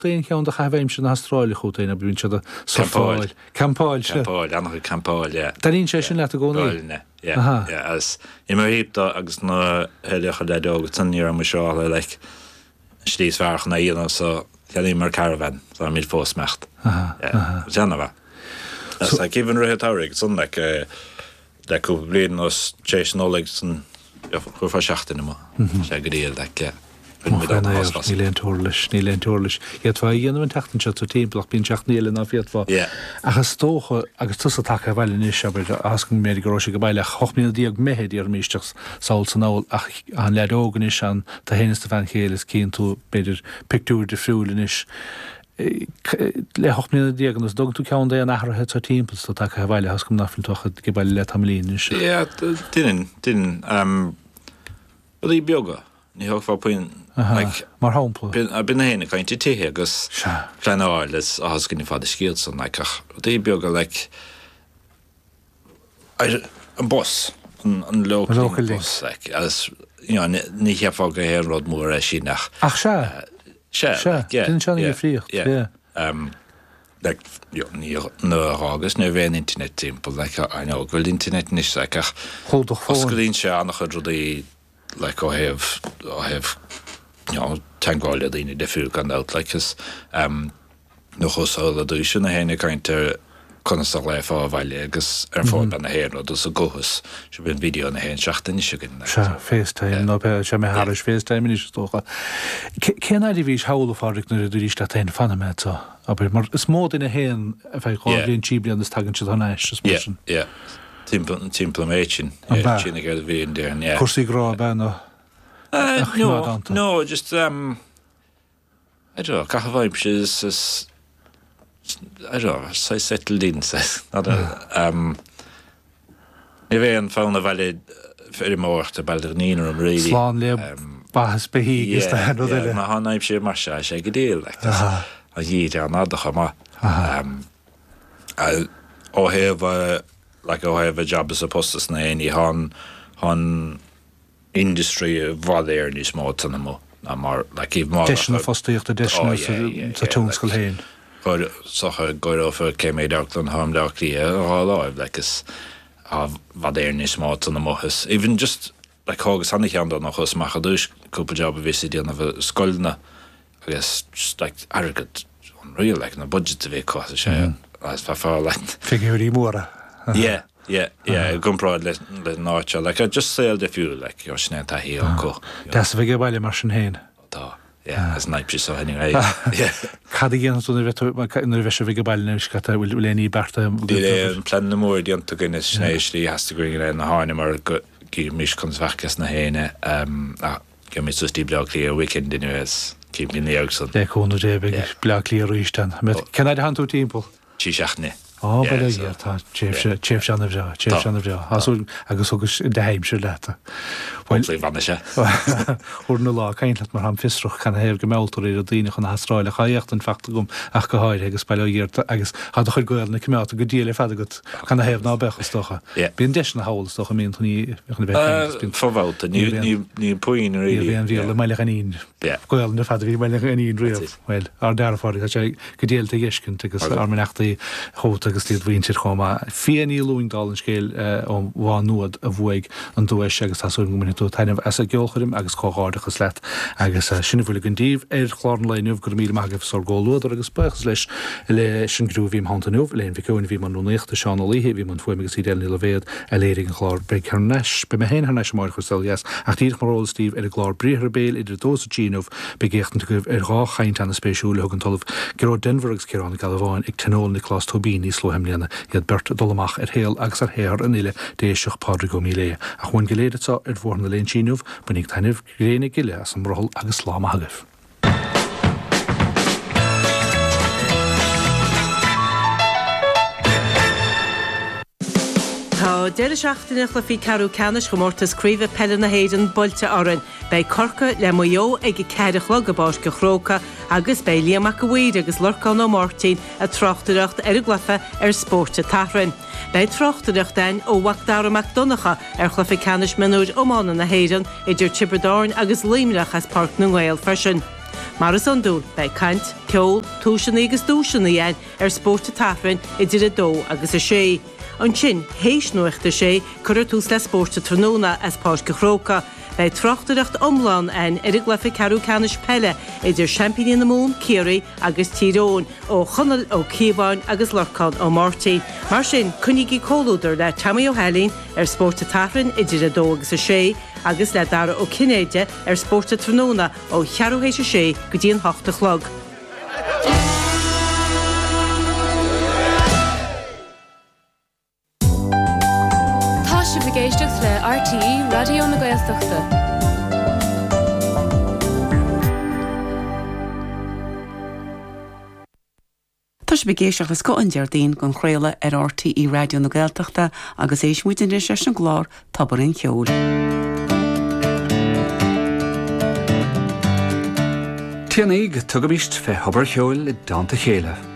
daon cheann de chaibhéim sin Austrráile chuútainna bhíonn se Campáil. Campáil se. Campáil, annach Campáil, yeah. Daíonn sé sin leat a gcónaí. Gáilne, yeah. As I mar hípta agus ná heilecha le agus tan níar am seála le slíosmharach na íana sa cheannaí mar caravan sa míl fósmecht. Seanna bha. As like even Ruhetárig, son like cúpla bliain os tééis nólaigh san chufa seachtainna mo. Sé go díal like ní leon tuirlis. Iad bha dhéanamh an teachtain se tú timplach bíon teach níla ná fiad bha. Agus tócha agus tusa take a bhile níos seabair ascan méid go sé go bailile 8,000 méhéad ar míisteach saoil san áil ach an lead ógan is an tá héanaiste fan chélas cín tú beidir pictúr de friúlin is. Le 8,000 agus dog tú ceann é an ahrathe tá timpplas tá take a bhile as go nafiltocha go bailile le tamlín is. Duine í beaga. Ní hoog van puin mar hámpla. Bin héna cainte tithe agus klein áiles a hascin fád sciad san leicach. Dí beaga le an bos an local bus as ní cheapá go héród mór é sin nach. Ach se den se fríocht. Ní agus nó bhéon internet timppla le bhfuil internet níos leicach. Chódach fóin. Oscailín se annach rudaí like I have tangáil a daoine de fiú gan out like is nó chusáil a dúis sin na héna cainte conasta le fá bhaile agus ar fáil ben na héir nó dus a gohas se bin video na héin seachtain is gin. Se FaceTime nó be se mé háris FaceTime is tócha. Cén aidir bhís hála fáric na dúrís le tain fanna méta. Aber mar is mód ina héin a bheith cháilíonn tíblian is tagann se thána is. Yeah. Timpla méidsin sinna go bhíon déir. Cusaí grá ben No, just I don't know, cahaibh is I don't know, so settled in says not I bhéon fána bhaile fyrir mórt a baildir níar am réí. Slán le bahas behíig is tá nó ile. Na hánaib sé mar sé go déal a dhíide an adacha má. Ó heh like I have a job as a postas na any han industry valer ní smá tanna na mar like even more deisna fostíocht a deisna sa túnscoil héin. But socha goir over came out on home darkly all live like is valer ní smá tanna mohas even just like hogus hannig an noch os macha dus couple job visi di na skolna I guess just like arrogant unreal like na budget to be cost sé as far like figurí móra. Yeah, gumprad le nácha like I just sailed a few like your sneta here go. Das vege baile mar sin héin. Yeah, as night so anyway. Cad igen so na vesh vege baile na skata will leni barta. Die plan na mór dianta gin is snéisli has to going in na hána mar gi mis kons vachas na héine ge mis sus die blakli weekend in US keep in the outside. De kono debig blakli ruistan. Met can I hand to temple? Chiachne. Oh, but yeah, Chief John of Joe. Agus de heim se leta. Hopefully vanisha. Húrna lá caintlat mar ham fistruch can hef gemeltor a dine chun Austrráile chaíocht an factagum ach go háir agus bailíart agus had chuir goil na cumát go díal fadagat can hef ná bechas stocha. Bíon deis na hálas stocha míon tuní forváta ní puin really. Bhíon bhíal le meile anín. Goil na fada bhí meile anín riamh. Well, ar darfáir sé go díalta ghiscint agus arminachtaí chóta agus tíad bhíonn chomá. Fianí lúingdal an scéil ó bhá nuad a bhuaig an dúéis agus tasún go tú tainmh as a geolchurim agus cóáidechas leit agus sinna bhfuil gandíomh chláán leinmh gur míle magah sor ggóúad agus buchas leis le sin grúhím hantanúh leon bhicúin bhí man nóíocht a seánna líhé bhí man fuimigus í déil le bhéad a léirigh an chlár bre carneis be me héin harneis mar chusteljas ach tíad marróil Steve ar a glár bríthar béil idir dósa Gínomh be géachtan goibh ar gá chaint an na spéisiúla thugan talamh goró Denver agus Cirán Galháin ag tanóil Nicholas Tobin í slóheimlianna iad bert dolamach ar héal agus ar héar an ile déiseach pádra go mílé a chuin geléadtá ar bhórna léon Gínomh bunig tainmh gréna giile as an mrohol agus slám a hagah. Tá deire seachtainach le fí carú canis go mórtas críomh pelle na héidir boilte áran bei corca le mó ag ceadach le go bás go chróca agus bei líamach go bhuiid agus lorcán ó Martin a trochtaireacht ar a glufa ar spórte tahrann. Bei trochtaireacht dain ó Wachdáramach Donacha ar chlufa canis minúid ómána na héidir idir Tiberdáin agus Líimreach as Park na Gael freisin. Mar is an dúil bei cant, ceol, túisina agus dúisina dhéin spórta tafrin idir a dó agus a sé. An sin héis nuachta sé chuir tús le spórta tróna as Páis go Chróca. Bei trochtadacht omláin an glufa Carú Canis Pelle idir Champigny na Mún, Ciarí agus Tyrone ó chonal ó Cíbáin agus Lorcán ó Mártaí. Mar sin cúnigí cóúidir le Tamí ó Helín spórta tafrin idir a dó agus a sé, agus le dara ó Cinéide spórta tróna ó chearúhéis a sé go dtíon 8 chlog. Géisteach le RTE Radio na Gaeltachta. Tá sé géisteach le sco an deardaín gon chréile RTE Radio na Gaeltachta agus éis muidir sé an glár tabarín cheol. Tíanaig tugamist fé hobar cheol I dáanta chéile.